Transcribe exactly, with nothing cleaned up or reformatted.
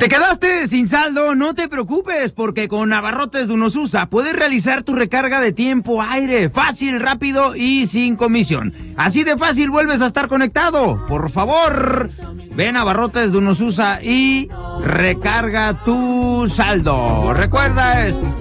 ¿Te quedaste sin saldo? No te preocupes, porque con Abarrotes de Unosusa puedes realizar tu recarga de tiempo aire, fácil, rápido y sin comisión. Así de fácil vuelves a estar conectado. Por favor, ven a Abarrotes de Unosusa y recarga tu saldo. Recuerda, es